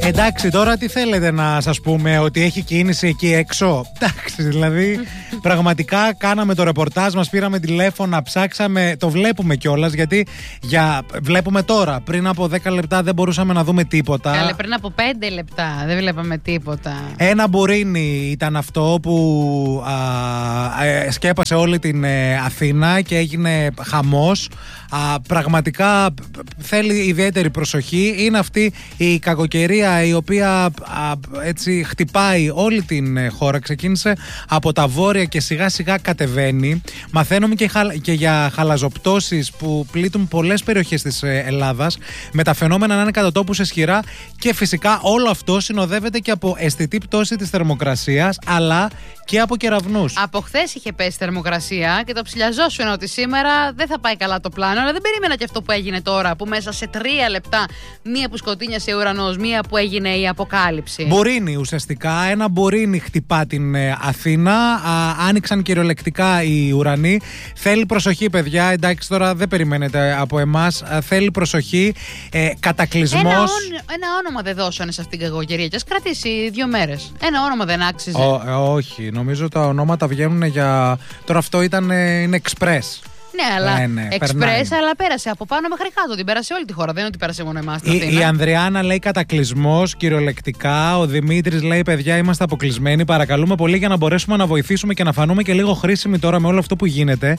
Εντάξει, τώρα τι θέλετε να σας πούμε, ότι έχει κίνηση εκεί έξω? Εντάξει, δηλαδή πραγματικά κάναμε το ρεπορτάζ μας, πήραμε τηλέφωνα, ψάξαμε, το βλέπουμε κιόλας, γιατί βλέπουμε τώρα. Πριν από 10 λεπτά δεν μπορούσαμε να δούμε τίποτα. Καλέ, πριν από 5 λεπτά δεν βλέπαμε τίποτα. Ένα μπουρίνι ήταν αυτό που σκέπασε όλη την Αθήνα και έγινε χαμός. Πραγματικά θέλει ιδιαίτερη προσοχή. Είναι αυτή η κακοκαιρία η οποία έτσι χτυπάει όλη την χώρα. Ξεκίνησε από τα βόρεια και σιγά σιγά κατεβαίνει. Μαθαίνουμε και για χαλαζοπτώσεις που πλήττουν πολλές περιοχές της Ελλάδας, με τα φαινόμενα να είναι κατά τόπους ισχυρά, και φυσικά όλο αυτό συνοδεύεται και από αισθητή πτώση της θερμοκρασίας, αλλά και από κεραυνούς. Από χθες είχε πέσει θερμοκρασία και το ψιλιαζόσουν ότι σήμερα δεν θα πάει καλά το πλάνο, αλλά δεν περίμενα και αυτό που έγινε τώρα, που μέσα σε 3 λεπτά μία που σκοτίνιασε ο ουρανός, μία που έγινε η αποκάλυψη. Μπορίνι ουσιαστικά, ένα μπορίνι χτυπά την Αθήνα. Άνοιξαν κυριολεκτικά οι ουρανοί. Θέλει προσοχή, παιδιά. Εντάξει, τώρα δεν περιμένετε από εμάς. Θέλει προσοχή. Κατακλυσμός. Ένα όνομα δεν δώσανε σε αυτήν την κακοκαιρία και ας κρατήσει 2 μέρες. Ένα όνομα δεν άξιζε. Όχι. Νομίζω τα ονόματα βγαίνουν για. Τώρα αυτό είναι express. Ναι, αλλά εξπρές, αλλά πέρασε από πάνω μέχρι κάτω. Την πέρασε όλη τη χώρα. Δεν είναι ότι πέρασε μόνο εμάς. Η Ανδριάννα λέει κατακλυσμός, κυριολεκτικά. Ο Δημήτρης λέει: παιδιά, είμαστε αποκλεισμένοι. Παρακαλούμε πολύ για να μπορέσουμε να βοηθήσουμε και να φανούμε και λίγο χρήσιμοι τώρα με όλο αυτό που γίνεται.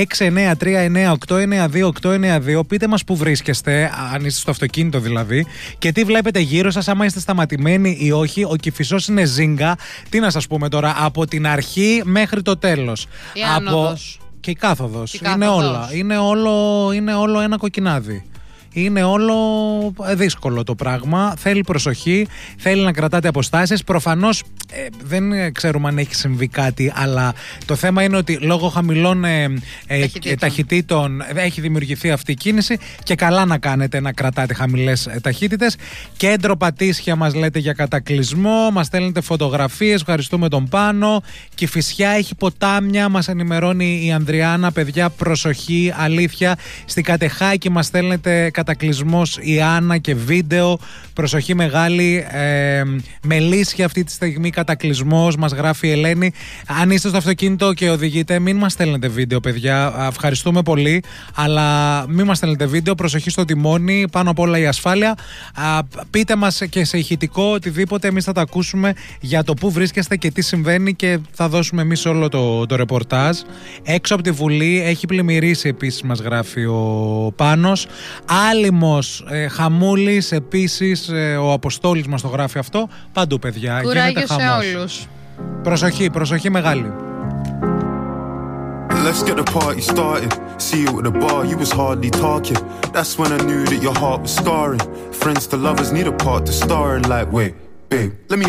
6939892. Πείτε μας που βρίσκεστε, αν είστε στο αυτοκίνητο δηλαδή, και τι βλέπετε γύρω σας, άμα είστε σταματημένοι ή όχι. Ο Κηφισός είναι ζίγκα. Τι να σας πούμε τώρα, από την αρχή μέχρι το τέλος. Η άνοδος. Και η κάθοδος. Είναι όλο ένα κοκκινάδι. Είναι όλο δύσκολο το πράγμα. Θέλει προσοχή, θέλει να κρατάτε αποστάσεις. Προφανώς δεν ξέρουμε αν έχει συμβεί κάτι, αλλά το θέμα είναι ότι λόγω χαμηλών ταχυτήτων έχει δημιουργηθεί αυτή η κίνηση, και καλά να κάνετε να κρατάτε χαμηλές ταχύτητες. Κέντρο Πατήσια μας λέτε για κατακλυσμό, μας στέλνετε φωτογραφίες, ευχαριστούμε τον Πάνο. Κηφισιά έχει ποτάμια, μας ενημερώνει η Ανδριάννα. Παιδιά, προσοχή, αλήθεια. Στην Κατεχάκη μας στέλνετε κατακλυσμός η Άννα και βίντεο. Προσοχή μεγάλη. Μελίσια αυτή τη στιγμή κατακλυσμός, μας γράφει η Ελένη. Αν είστε στο αυτοκίνητο και οδηγείτε, μην μας στέλνετε βίντεο, παιδιά. Ευχαριστούμε πολύ, αλλά μην μας στέλνετε βίντεο. Προσοχή στο τιμόνι, πάνω απ' όλα η ασφάλεια. Πείτε μας και σε ηχητικό οτιδήποτε, εμείς θα τα ακούσουμε για το πού βρίσκεστε και τι συμβαίνει, και θα δώσουμε εμείς όλο το ρεπορτάζ. Έξω από τη Βουλή έχει πλημμυρίσει επίσης, μας γράφει ο Πάνος. Άλυμος, Χαμούλης επίσης, ο Αποστόλης μας το γράφει αυτό. Παντού, παιδιά. Κουράγιο σε όλους. Προσοχή μεγάλη. Let's get the party started. See you at the bar, you was hardly talking. That's when I knew that your heart was scarring. Friends to lovers need a part to star in, like, wait, babe, let me